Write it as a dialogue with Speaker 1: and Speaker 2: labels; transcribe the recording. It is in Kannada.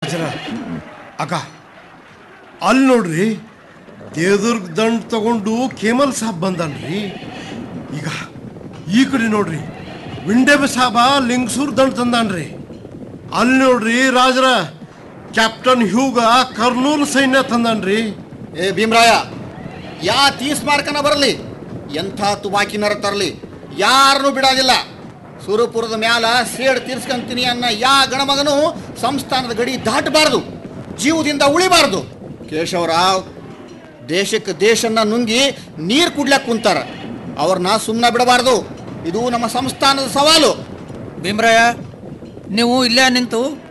Speaker 1: ರಾಜರ ಅಕ್ಕ ಅಲ್ಲಿ ನೋಡ್ರಿ ದೇವದುರ್ಗ ದಂಡ್ ತಗೊಂಡು ಕೇಮಲ್ ಸಾಬ್ ಬಂದನ್ರಿ. ಈಗ ಈ ಕಡೆ ನೋಡ್ರಿ ವಿಂಡೇಬ ಸಾಬ ಲಿಂಗಸೂರ್ ದಂಡ್ ತಂದಾನ್ರಿ. ಅಲ್ಲಿ ನೋಡ್ರಿ ರಾಜರ ಕ್ಯಾಪ್ಟನ್ ಹ್ಯೂಗ ಕರ್ನೂಲ್ ಸೈನ್ಯ ತಂದಾನ್ರಿ.
Speaker 2: ಏ ಭೀಮರಾಯ, ಯಾ ತೀಸ್ ಮಾರ್ಕನ ಬರಲಿ, ಎಂಥ ತುಬಾಕಿನರ ತರಲಿ, ಯಾರನ್ನೂ ಬಿಡೋದಿಲ್ಲ. ಸುರಪುರದ ಮ್ಯಾಲ ಸೇಡ್ ತೀರ್ಸ್ಕೊಂತೀನಿ ಅನ್ನ ಯಾ ಗಣಮಗನು ಸಂಸ್ಥಾನದ ಗಡಿ ದಾಟಬಾರ್ದು, ಜೀವದಿಂದ ಉಳಿಬಾರ್ದು. ಕೇಶವರಾವ್ ದೇಶಕ್ಕೆ ದೇಶನ್ನ ನುಂಗಿ ನೀರು ಕುಡ್ಲಕ್ಕೆ ಕುಂತಾರ, ಅವ್ರನ್ನ ಸುಮ್ಮನೆ ಬಿಡಬಾರ್ದು. ಇದು ನಮ್ಮ ಸಂಸ್ಥಾನದ ಸವಾಲು.
Speaker 3: ಭೀಮರಾಯ, ನೀವು ಇಲ್ಲೇ ನಿಂತು